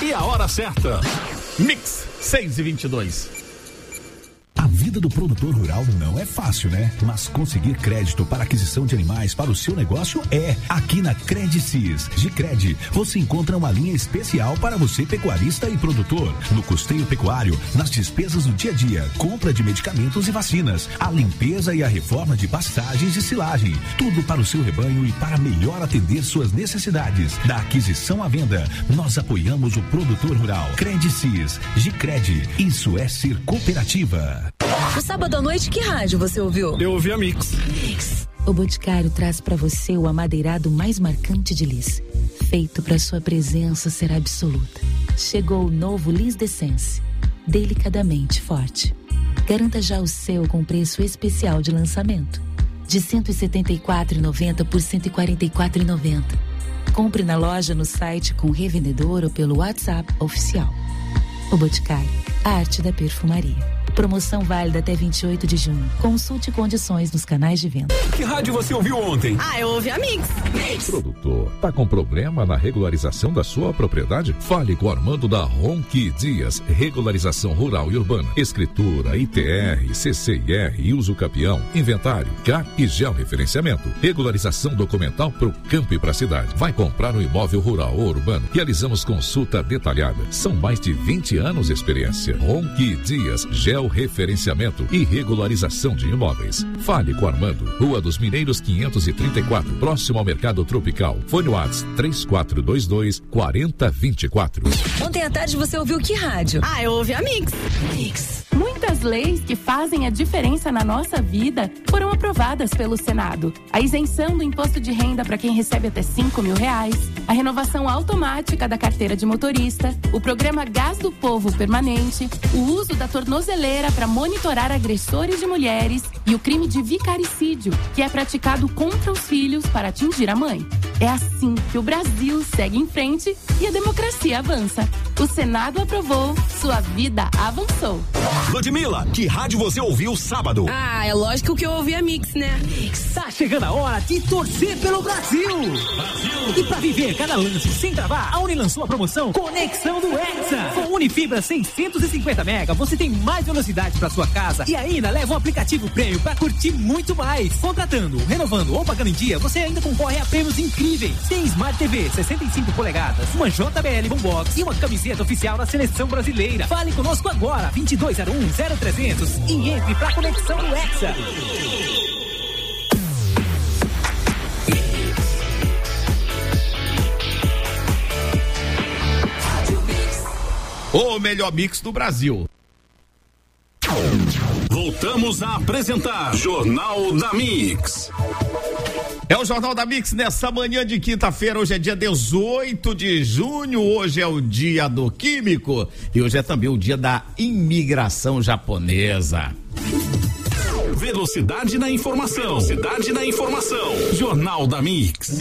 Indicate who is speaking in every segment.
Speaker 1: e a hora certa. Mix 6:22.
Speaker 2: A vida do produtor rural não é fácil, né? Mas conseguir crédito para aquisição de animais para o seu negócio é. Aqui na Credicis Gicred, você encontra uma linha especial para você pecuarista e produtor. No custeio pecuário, nas despesas do dia a dia, compra de medicamentos e vacinas, a limpeza e a reforma de pastagens e silagem. Tudo para o seu rebanho e para melhor atender suas necessidades. Da aquisição à venda, nós apoiamos o produtor rural. Credicis Gicred, isso é ser cooperativa.
Speaker 3: No sábado à noite, que rádio você ouviu?
Speaker 1: Eu ouvi a Mix.
Speaker 3: O Boticário traz para você o amadeirado mais marcante de Lis, feito para sua presença ser absoluta. Chegou o novo Lis D'Essence, delicadamente forte. Garanta já o seu com preço especial de lançamento, de R$ 174,90 por R$ 144,90. Compre na loja, no site com revendedor ou pelo WhatsApp oficial. O Boticário, a arte da perfumaria. Promoção válida até 28 de junho. Consulte condições nos canais de venda.
Speaker 1: Que rádio você ouviu ontem?
Speaker 4: Eu ouvi a Mix.
Speaker 5: Produtor, tá com problema na regularização da sua propriedade? Fale com o Armando da Ronqui Dias, regularização rural e urbana, escritura, ITR, CCIR e uso capião, inventário, CAR e georreferenciamento, regularização documental pro campo e pra cidade. Vai comprar um imóvel rural ou urbano? Realizamos consulta detalhada. São mais de 20 anos de experiência. Ronqui Dias, georreferenciamento e regularização de imóveis. Fale com Armando, Rua dos Mineiros 534, próximo ao Mercado Tropical. Fone WhatsApp 3422-4024.
Speaker 3: Ontem à tarde você ouviu que rádio?
Speaker 4: Eu ouvi a Mix.
Speaker 6: Muitas leis que fazem a diferença na nossa vida foram aprovadas pelo Senado. A isenção do imposto de renda para quem recebe até R$5.000, a renovação automática da carteira de motorista, o programa Gás do Povo Permanente, o uso da tornozeleira para monitorar agressores de mulheres e o crime de vicaricídio, que é praticado contra os filhos para atingir a mãe. É assim que o Brasil segue em frente e a democracia avança. O Senado aprovou, sua vida avançou.
Speaker 1: Ludmilla, que rádio você ouviu sábado?
Speaker 4: É lógico que eu ouvi a Mix, né?
Speaker 7: Tá chegando a hora de torcer pelo Brasil. E pra viver cada lance sem travar, a Uni lançou a promoção Conexão do Hexa. Com Unifibra 650 MB, você tem mais velocidade pra sua casa e ainda leva um aplicativo prêmio pra curtir muito mais. Contratando, renovando ou pagando em dia, você ainda concorre a prêmios incríveis. Tem Smart TV 65 polegadas, uma JBL Boombox e uma camiseta oficial da Seleção Brasileira. Fale conosco agora, 2201-0300 e entre pra Conexão do Hexa.
Speaker 1: O melhor mix do Brasil. Voltamos a apresentar Jornal da Mix. É o Jornal da Mix nessa manhã de quinta-feira. Hoje é dia 18 de junho. Hoje é o dia do químico e hoje é também o dia da imigração japonesa. Velocidade na informação. Velocidade na informação. Jornal da Mix.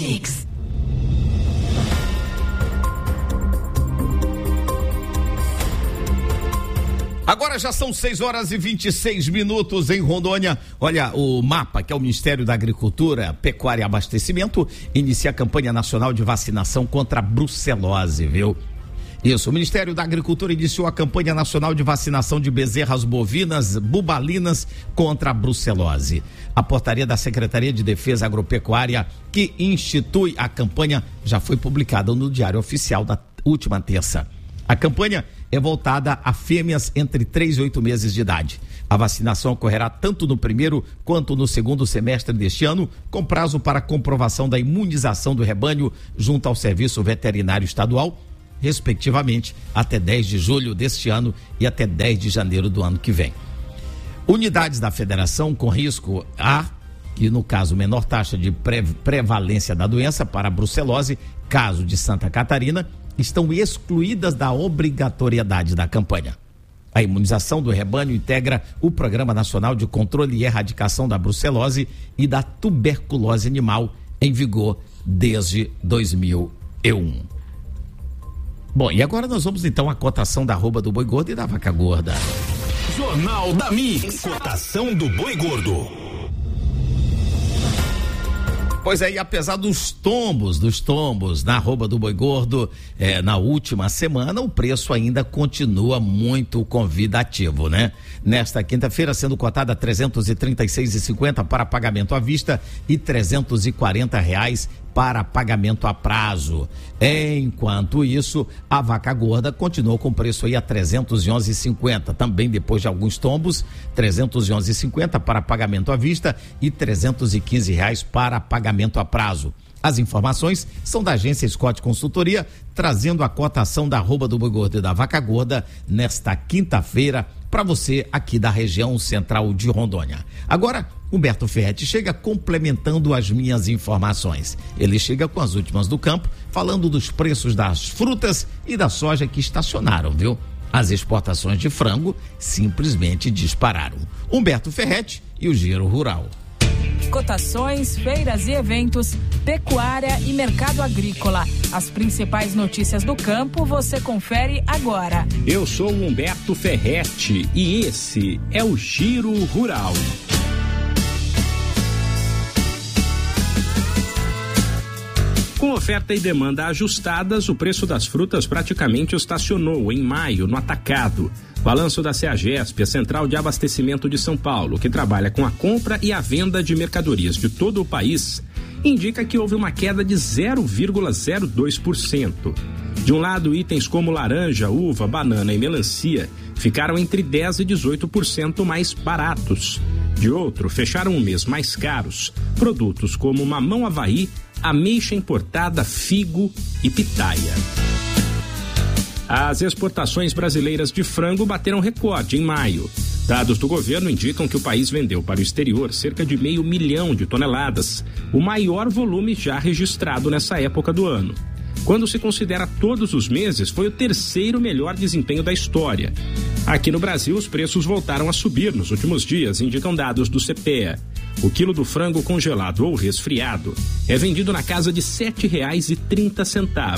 Speaker 1: Agora já são 6h26 em Rondônia. Olha, o MAPA, que é o Ministério da Agricultura, Pecuária e Abastecimento, inicia a campanha nacional de vacinação contra a brucelose, viu? Isso, o Ministério da Agricultura iniciou a campanha nacional de vacinação de bezerras bovinas bubalinas contra a brucelose. A portaria da Secretaria de Defesa Agropecuária, que institui a campanha, já foi publicada no Diário Oficial da última terça. A campanha é voltada a fêmeas entre 3 e 8 meses de idade. A vacinação ocorrerá tanto no primeiro quanto no segundo semestre deste ano, com prazo para comprovação da imunização do rebanho junto ao Serviço Veterinário Estadual, respectivamente, até 10 de julho deste ano e até 10 de janeiro do ano que vem. Unidades da federação com risco A, que no caso menor taxa de prevalência da doença para a brucelose, caso de Santa Catarina, estão excluídas da obrigatoriedade da campanha. A imunização do rebanho integra o Programa Nacional de Controle e Erradicação da Brucelose e da Tuberculose Animal, em vigor desde 2001. Bom, e agora nós vamos então à cotação da arroba do boi gordo e da vaca gorda. Jornal da Mix, cotação do boi gordo. Pois é, e apesar dos tombos na arroba do Boi Gordo, na última semana, o preço ainda continua muito convidativo, né? Nesta quinta-feira, sendo cotada a R$ 336,50 para pagamento à vista e R$ 340 para pagamento a prazo. Enquanto isso, a vaca gorda continuou com preço aí a R$ 311,50, também depois de alguns tombos, R$ 311,50 para pagamento à vista e R$ 315 para pagamento a prazo. As informações são da agência Scott Consultoria, trazendo a cotação da arroba do Boi Gordo e da vaca gorda nesta quinta-feira para você aqui da região central de Rondônia. Agora, Humberto Ferretti chega complementando as minhas informações. Ele chega com as últimas do campo, falando dos preços das frutas e da soja que estacionaram, viu? As exportações de frango simplesmente dispararam. Humberto Ferretti e o Giro Rural.
Speaker 8: Cotações, feiras e eventos, pecuária e mercado agrícola. As principais notícias do campo você confere agora.
Speaker 9: Eu sou o Humberto Ferretti e esse é o Giro Rural. Com oferta e demanda ajustadas, o preço das frutas praticamente estacionou em maio no atacado. Balanço da CEAGESP, a Central de Abastecimento de São Paulo, que trabalha com a compra e a venda de mercadorias de todo o país, indica que houve uma queda de 0,02%. De um lado, itens como laranja, uva, banana e melancia ficaram entre 10% e 18% mais baratos. De outro, fecharam o mês mais caros, produtos como mamão Havaí, ameixa importada, figo e pitaia. As exportações brasileiras de frango bateram recorde em maio. Dados do governo indicam que o país vendeu para o exterior cerca de 500 mil de toneladas, o maior volume já registrado nessa época do ano. Quando se considera todos os meses, foi o terceiro melhor desempenho da história. Aqui no Brasil, os preços voltaram a subir nos últimos dias, indicam dados do CPEA. O quilo do frango congelado ou resfriado é vendido na casa de R$ 7,30.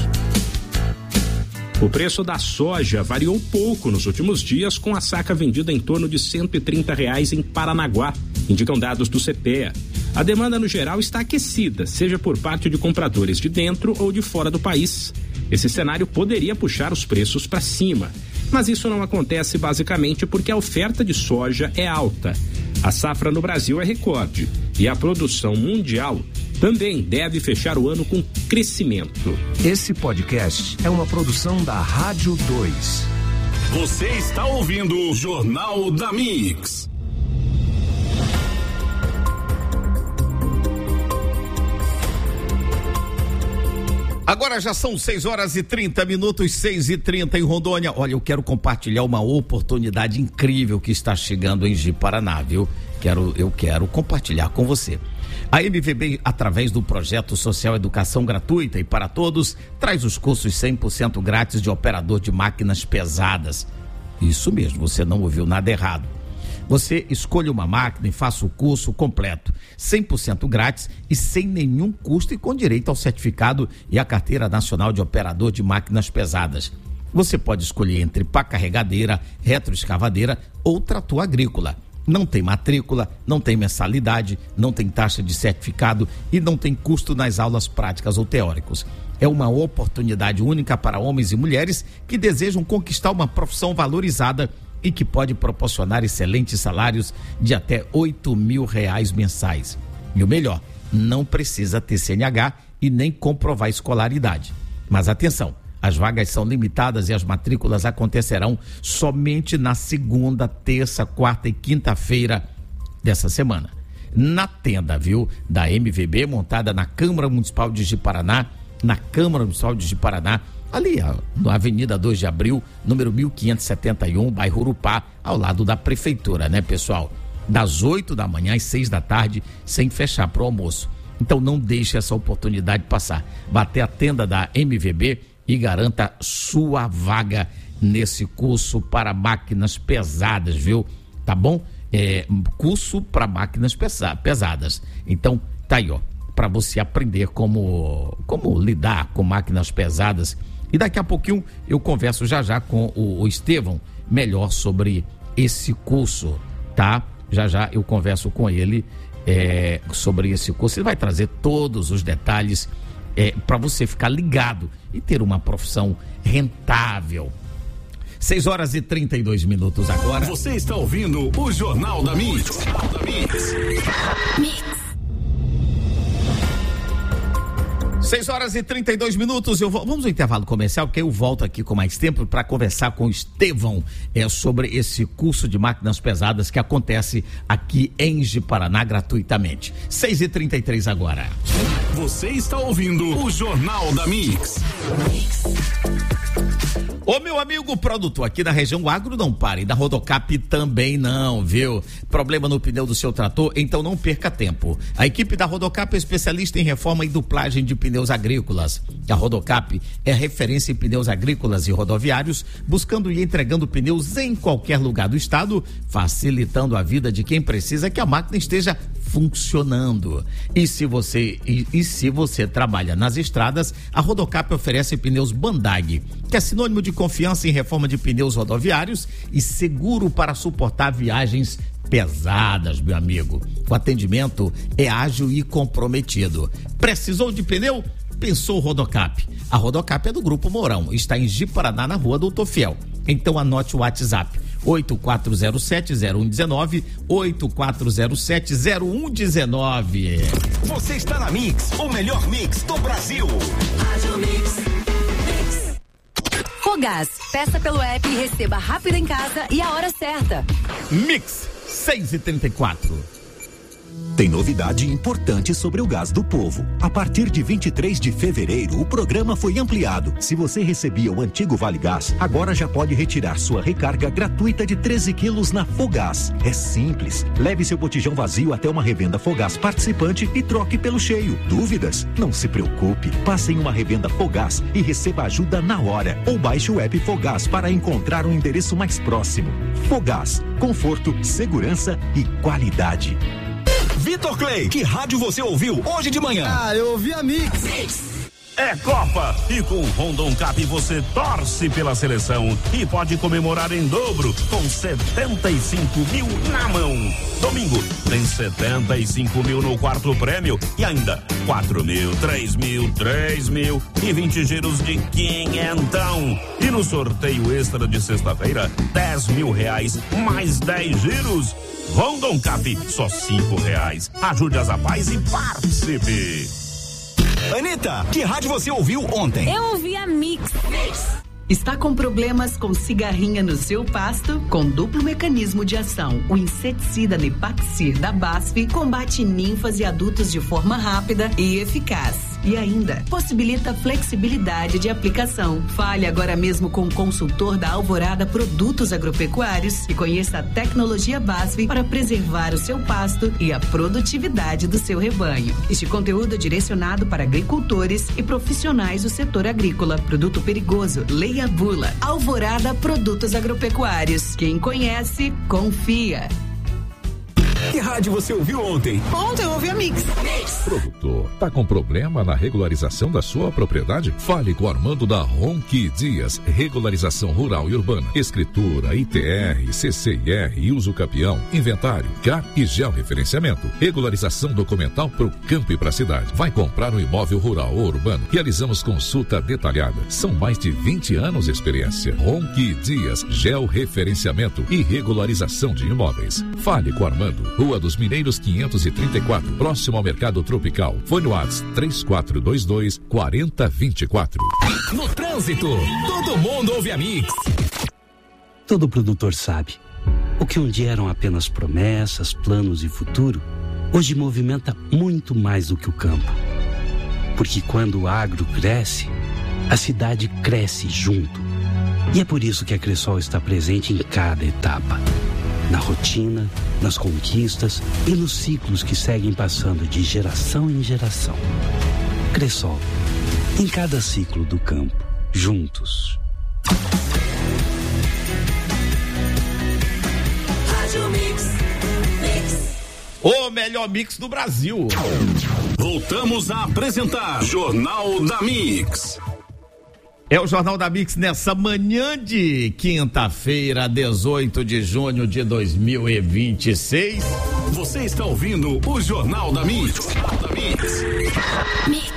Speaker 9: O preço da soja variou pouco nos últimos dias, com a saca vendida em torno de R$ 130 em Paranaguá, indicam dados do CPEA. A demanda no geral está aquecida, seja por parte de compradores de dentro ou de fora do país. Esse cenário poderia puxar os preços para cima, mas isso não acontece basicamente porque a oferta de soja é alta. A safra no Brasil é recorde e a produção mundial também deve fechar o ano com crescimento.
Speaker 2: Esse podcast é uma produção da Rádio 2.
Speaker 5: Você está ouvindo o Jornal da Mix.
Speaker 1: Agora já são 6h30, 6h30 em Rondônia. Olha, eu quero compartilhar uma oportunidade incrível que está chegando em Ji-Paraná, viu? Eu quero compartilhar com você. A MVB, através do projeto social Educação Gratuita e para Todos, traz os cursos 100% grátis de operador de máquinas pesadas. Isso mesmo, você não ouviu nada errado. Você escolhe uma máquina e faça o curso completo, 100% grátis e sem nenhum custo e com direito ao certificado e à carteira nacional de operador de máquinas pesadas. Você pode escolher entre pá carregadeira, retroescavadeira ou trator agrícola. Não tem matrícula, não tem mensalidade, não tem taxa de certificado e não tem custo nas aulas práticas ou teóricos. É uma oportunidade única para homens e mulheres que desejam conquistar uma profissão valorizada e que pode proporcionar excelentes salários de até R$8.000 mensais. E o melhor, não precisa ter CNH e nem comprovar escolaridade. Mas atenção, as vagas são limitadas e as matrículas acontecerão somente na segunda, terça, quarta e quinta-feira dessa semana. Na tenda, viu, da MVB, montada na Câmara Municipal de Ji-Paraná, ali na Avenida 2 de Abril, número 1571, bairro Urupá, ao lado da prefeitura, né, pessoal? Das 8 da manhã às 6 da tarde, sem fechar pro almoço. Então não deixe essa oportunidade passar. Vá até a tenda da MVB e garanta sua vaga nesse curso para máquinas pesadas, viu? Tá bom? Curso para máquinas pesadas. Então, tá aí, ó, para você aprender como lidar com máquinas pesadas. E daqui a pouquinho eu converso já com o Estevão melhor sobre esse curso, tá? Já eu converso com ele sobre esse curso. Ele vai trazer todos os detalhes para você ficar ligado e ter uma profissão rentável. 6h32 agora.
Speaker 2: Você está ouvindo o Jornal da Mix.
Speaker 1: 6h32. Vamos ao intervalo comercial, porque eu volto aqui com mais tempo para conversar com o Estevão sobre esse curso de máquinas pesadas que acontece aqui em Ji-Paraná gratuitamente. 6h33 agora.
Speaker 2: Você está ouvindo o Jornal da Mix.
Speaker 1: Ô meu amigo produtor aqui da região, o agro não para e da Rodocap também não, viu? Problema no pneu do seu trator? Então não perca tempo. A equipe da Rodocap é especialista em reforma e duplagem de pneus agrícolas. A Rodocap é referência em pneus agrícolas e rodoviários, buscando e entregando pneus em qualquer lugar do estado, facilitando a vida de quem precisa que a máquina esteja funcionando. E se você trabalha nas estradas, a Rodocap oferece pneus Bandag, que é sinônimo de confiança em reforma de pneus rodoviários e seguro para suportar viagens pesadas, meu amigo. O atendimento é ágil e comprometido. Precisou de pneu? Pensou Rodocap. A Rodocap é do Grupo Mourão, está em Ji-Paraná, na Rua Doutor Fiel. Então anote o WhatsApp 8407-0119, 8407-0119.
Speaker 2: Você está na Mix, o melhor mix do Brasil.
Speaker 10: Rádio Mix. Fogás, peça pelo app e receba rápido em casa e a hora certa.
Speaker 1: Mix 6h34.
Speaker 2: Tem novidade importante sobre o Gás do Povo. A partir de 23 de fevereiro, o programa foi ampliado. Se você recebia o antigo Vale Gás, agora já pode retirar sua recarga gratuita de 13 quilos na Fogás. É simples. Leve seu botijão vazio até uma revenda Fogás participante e troque pelo cheio. Dúvidas? Não se preocupe. Passe em uma revenda Fogás e receba ajuda na hora. Ou baixe o app Fogás para encontrar um endereço mais próximo. Fogás. Conforto, segurança e qualidade.
Speaker 11: Vitor Clay, que rádio você ouviu hoje de manhã?
Speaker 12: Eu ouvi a Mix.
Speaker 11: É Copa e com o Rondon Cap você torce pela seleção e pode comemorar em dobro com 75 mil na mão. Domingo tem 75 mil no quarto prêmio e ainda 4 mil, 3 mil, 3 mil e 20 giros de quinhentão. E no sorteio extra de sexta-feira, 10 mil reais mais 10 giros. Rondon Cap, só R$5. Ajude as rapazes e participe.
Speaker 2: Anitta, que rádio você ouviu ontem?
Speaker 4: Eu ouvi a Mix.
Speaker 13: Está com problemas com cigarrinha no seu pasto? Com duplo mecanismo de ação, o inseticida Nepaxir da BASF combate ninfas e adultos de forma rápida e eficaz. E ainda, possibilita flexibilidade de aplicação. Fale agora mesmo com o consultor da Alvorada Produtos Agropecuários e conheça a tecnologia BASF para preservar o seu pasto e a produtividade do seu rebanho. Este conteúdo é direcionado para agricultores e profissionais do setor agrícola. Produto perigoso, leia a bula. Alvorada Produtos Agropecuários. Quem conhece, confia.
Speaker 2: Que rádio você ouviu ontem?
Speaker 4: Ontem eu ouvi a Mix.
Speaker 5: Produtor, tá com problema na regularização da sua propriedade? Fale com o Armando da Ronqui Dias, regularização rural e urbana, escritura, ITR, CCIR e uso capião, inventário, CAR e georreferenciamento, regularização documental pro campo e pra cidade. Vai comprar um imóvel rural ou urbano? Realizamos consulta detalhada. São mais de 20 anos de experiência. Ronqui Dias, georreferenciamento e regularização de imóveis. Fale com o Armando. Rua dos Mineiros 534, próximo ao Mercado Tropical. Fone WhatsApp 3422-4024.
Speaker 2: No trânsito, todo mundo ouve a Mix.
Speaker 14: Todo produtor sabe, o que um dia eram apenas promessas, planos e futuro, hoje movimenta muito mais do que o campo. Porque quando o agro cresce, a cidade cresce junto. E é por isso que a Cressol está presente em cada etapa. Na rotina, nas conquistas e nos ciclos que seguem passando de geração em geração. Cressol, em cada ciclo do campo, juntos.
Speaker 10: Rádio Mix.
Speaker 1: O melhor mix do Brasil.
Speaker 2: Voltamos a apresentar Jornal da Mix.
Speaker 1: É o Jornal da Mix nessa manhã de quinta-feira, 18 de junho de 2026.
Speaker 2: Você está ouvindo o Jornal da Mix. Jornal da Mix.